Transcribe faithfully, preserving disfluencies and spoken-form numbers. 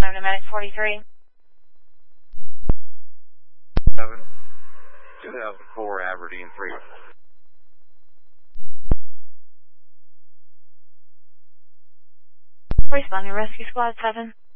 Adam to Medic forty-three. seven, two thousand four Aberdeen three. Responding Rescue Squad seven.